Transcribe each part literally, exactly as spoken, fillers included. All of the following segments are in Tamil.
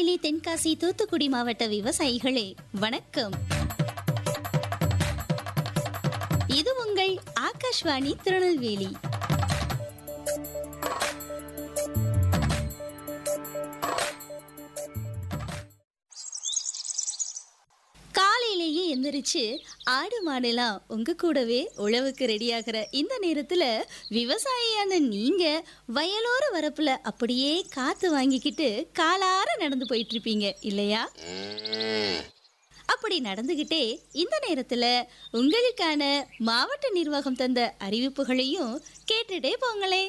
திருநெல்வேலி, தென்காசி, தூத்துக்குடி மாவட்ட விவசாயிகளே வணக்கம். இது உங்கள் ஆகாஷ்வாணி திருநெல்வேலி. காலையிலேயே எந்திரிச்சு ஆடு மாடெல்லாம் உங்க கூடவே உழவுக்கு ரெடியாகிற இந்த நேரத்துல விவசாயியான நீங்க வயலோர வரப்புல அப்படியே காத்து வாங்கிக்கிட்டு காலார நடந்து போயிட்டு இருப்பீங்க இல்லையா? அப்படி நடந்துகிட்டே இந்த நேரத்துல உங்களுக்கான மாவட்ட நிர்வாகம் தந்த அறிவிப்புகளையும் கேட்டுட்டே போங்களே.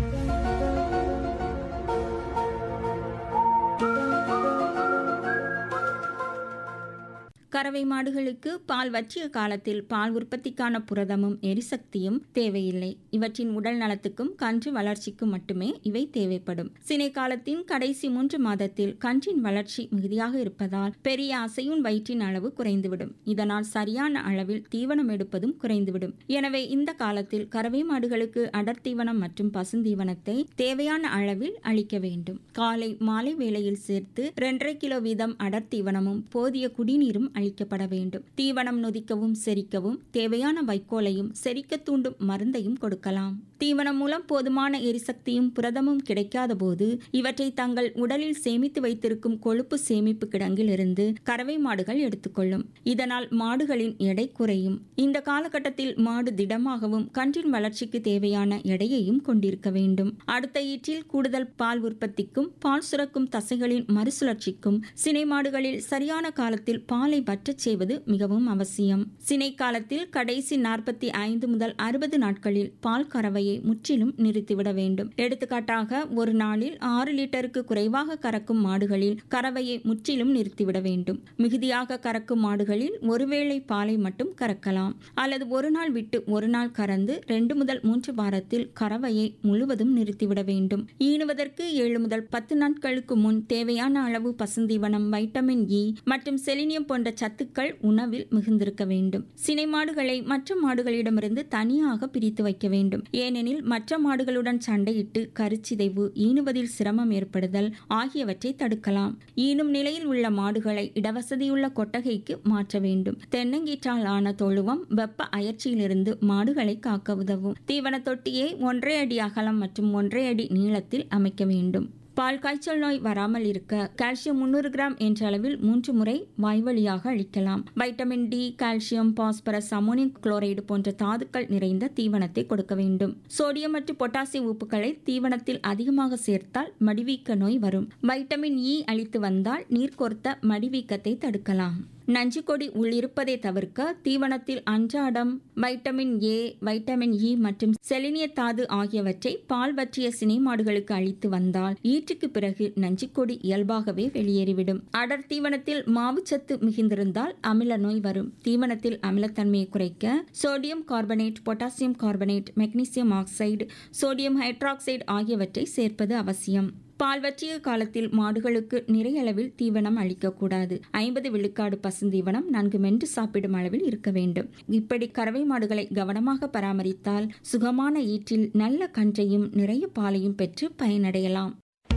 கறவை மாடுகளுக்கு பால் வற்றிய காலத்தில் பால் உற்பத்திக்கான புரதமும் எரிசக்தியும் தேவையில்லை. இவற்றின் உடல் நலத்துக்கும் கன்று வளர்ச்சிக்கும் மட்டுமே இவை தேவைப்படும். சினை காலத்தின் கடைசி மூன்று மாதத்தில் கன்றின் வளர்ச்சி மிகுதியாக இருப்பதால் பெரிய அசையும் வயிற்றின் அளவு குறைந்துவிடும். இதனால் சரியான அளவில் தீவனம் எடுப்பதும் குறைந்துவிடும். எனவே இந்த காலத்தில் கறவை மாடுகளுக்கு அடர் தீவனம் மற்றும் பசுந்தீவனத்தை தேவையான அளவில் அளிக்க வேண்டும். காலை மாலை வேளையில் சேர்த்து இரண்டரை கிலோ வீதம் அடர் தீவனமும் போதிய குடிநீரும் அளிக்கப்பட வேண்டும். தீவனம் நொதிக்கவும் செரிக்கவும் தேவையான வைக்கோலையும் செரிக்க தூண்டும் மருந்தையும் கொடுக்கலாம். தீவனம் மூலம் போதுமான எரிசக்தியும் புரதமும் கிடைக்காத போது இவற்றை தங்கள் உடலில் சேமித்து வைத்திருக்கும் கொழுப்பு சேமிப்பு கிடங்கில் இருந்து கறவை மாடுகள் எடுத்துக்கொள்ளும். இதனால் மாடுகளின் எடை குறையும். இந்த காலகட்டத்தில் மாடு திடமாகவும் கன்றின் வளர்ச்சிக்கு தேவையான எடையையும் கொண்டிருக்க வேண்டும். அடுத்த ஈற்றில் கூடுதல் பால் உற்பத்திக்கும் பால் சுரக்கும் தசைகளின் மறுசுழற்சிக்கும் சினை மாடுகளில் சரியான காலத்தில் பாலை வற்றச் செய்வது மிகவும் அவசியம். சினை காலத்தில் கடைசி நாற்பத்தி ஐந்து முதல் அறுபது நாட்களில் பால் கறவையை முற்றிலும் நிறுத்திவிட வேண்டும். எடுத்துக்காட்டாக ஒரு நாளில் ஆறு லிட்டருக்கு குறைவாக கறக்கும் மாடுகளில் கறவையை முற்றிலும் நிறுத்திவிட வேண்டும். மிகுதியாக கறக்கும் மாடுகளில் ஒருவேளை பாலை மட்டும் கறக்கலாம். அல்லது ஒரு நாள் விட்டு ஒரு நாள் கறந்து ரெண்டு முதல் மூன்று வாரத்தில் கறவையை முழுவதும் நிறுத்திவிட வேண்டும். ஈனுவதற்கு ஏழு முதல் பத்து நாட்களுக்கு முன் தேவையான அளவு பசுந்தீவனம், வைட்டமின் இ மற்றும் செலினியம் போன்ற சத்துக்கள் உணவில் மிகுந்திருக்க வேண்டும். சினை மாடுகளை மற்ற மாடுகளிடமிருந்து தனியாக பிரித்து வைக்க வேண்டும். ஏனெனில் மற்ற மாடுகளுடன் சண்டையிட்டு கருச்சிதைவு, ஈனுவதில் சிரமம் ஏற்படுதல் ஆகியவற்றை தடுக்கலாம். ஈனும் நிலையில் உள்ள மாடுகளை இடவசதியுள்ள கொட்டகைக்கு மாற்ற வேண்டும். தென்னங்கீற்றால் ஆன தொழுவம் வெப்ப அயற்சியிலிருந்து மாடுகளை காக்க உதவும். தீவன தொட்டியை ஒன்றரை அடி அகலம் மற்றும் ஒன்றரை அடி நீளத்தில் அமைக்க வேண்டும். பால் காய்ச்சல் நோய் வராமல் இருக்க கால்சியம் முன்னூறு கிராம் என்ற அளவில் மூன்று முறை வாய்வழியாக அளிக்கலாம். Vitamin D, calcium, phosphorus, ammonium chloride போன்ற தாதுக்கள் நிறைந்த தீவனத்தை கொடுக்க வேண்டும். சோடியம் மற்றும் பொட்டாசியம் உப்புக்களை தீவனத்தில் அதிகமாக சேர்த்தால் மடிவீக்க நோய் வரும். வைட்டமின் இ அளித்து வந்தால் நீர்க்கோர்த்த மடிவீக்கத்தை தடுக்கலாம். நஞ்சுக்கொடி உள்ளிருப்பதை தவிர்க்க தீவனத்தில் அன்றாடம் வைட்டமின் ஏ, வைட்டமின் இ மற்றும் செலினிய தாது ஆகியவற்றை பால் வற்றிய சினை மாடுகளுக்கு அளித்து வந்தால் ஈற்றுக்கு பிறகு நஞ்சுக்கொடி இயல்பாகவே வெளியேறிவிடும். அடர் தீவனத்தில் மாவுச்சத்து மிகுந்திருந்தால் அமில நோய் வரும். தீவனத்தில் அமிலத்தன்மையை குறைக்க sodium carbonate, potassium carbonate, magnesium oxide, sodium hydroxide ஆகியவற்றை சேர்ப்பது அவசியம். பால் வற்றிய காலத்தில் மாடுகளுக்கு நிறைய அளவில் தீவனம் அளிக்கக்கூடாது. ஐம்பது விழுக்காடு பசுந்தீவனம் நன்கு மென்று சாப்பிடும் அளவில் இருக்க வேண்டும். இப்படி கறவை மாடுகளை கவனமாக பராமரித்தால் சுகமான ஈற்றில் நல்ல கன்றையும் நிறைய பாலையும் பெற்று பயனடையலாம்.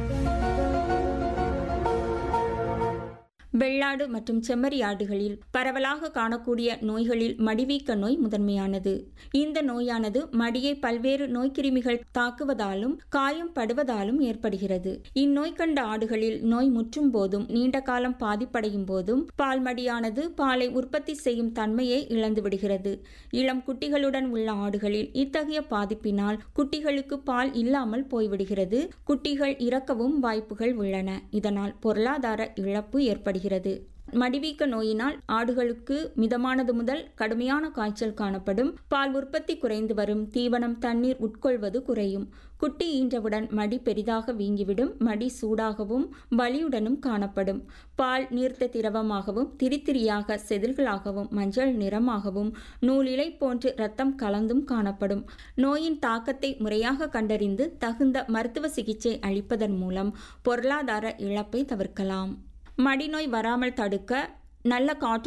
வெள்ளாடு மற்றும் செம்மறி ஆடுகளில் பரவலாக காணக்கூடிய நோய்களில் மடிவீக்க நோய் முதன்மையானது. இந்த நோயானது மடியை பல்வேறு நோய்க்கிருமிகள் தாக்குவதாலும் காயம் படுவதாலும் ஏற்படுகிறது. இந்நோய் கண்ட ஆடுகளில் நோய் முற்றும் போதும் நீண்ட காலம் பாதிப்படையும் போதும் பால் மடியானது பாலை உற்பத்தி செய்யும் தன்மையை இழந்து விடுகிறது. இளம் குட்டிகளுடன் உள்ள ஆடுகளில் இத்தகைய பாதிப்பினால் குட்டிகளுக்கு பால் இல்லாமல் போய்விடுகிறது. குட்டிகள் இறக்கவும் வாய்ப்புகள் உள்ளன. இதனால் பொருளாதார இழப்பு ஏற்படுகிறது. மடிவீக்க நோயினால் ஆடுகளுக்கு மிதமானது முதல் கடுமையான காய்ச்சல் காணப்படும். பால் உற்பத்தி குறைந்து வரும். தீவனம், தண்ணீர் உட்கொள்வது குறையும். குட்டி ஈன்றவுடன் மடி பெரிதாக வீங்கிவிடும். மடி சூடாகவும் வலியுடனும் காணப்படும். பால் நீர்த்த திரவமாகவும் திரித்திரியாக செதில்களாகவும் மஞ்சள் நிறமாகவும் நூலிலை போன்று இரத்தம் கலந்தும் காணப்படும். நோயின் தாக்கத்தை முறையாக கண்டறிந்து தகுந்த மருத்துவ சிகிச்சை அளிப்பதன் மூலம் பொருளாதார இழப்பை தவிர்க்கலாம். மடிநோய் வராமல் தடுக்க நல்ல காற்று